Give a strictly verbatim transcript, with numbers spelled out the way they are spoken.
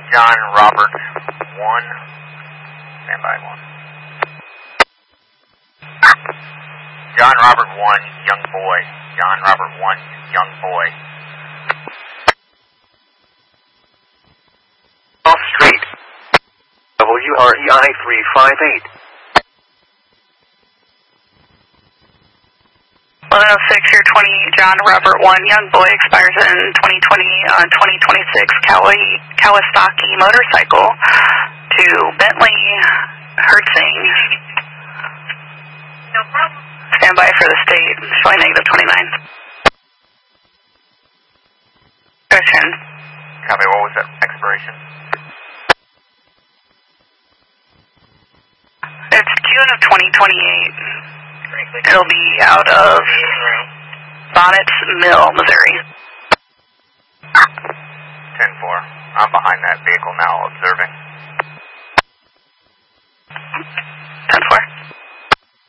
John Robert one. Stand by one. John Robert one, young boy. John Robert one, young boy. Off Street. W R E I three five eight. eleven oh six, year twenty, John Robert one, young boy, expires in twenty twenty, uh, twenty twenty-six Kawasaki motorcycle to Bentley Hertzing. No problem. Stand by for the state, showing negative twenty-nine. Question. Copy, what was that expiration? It's June of twenty twenty-eight. It'll be out of Bonnets Mill, Missouri. ten four. I'm behind that vehicle now, observing.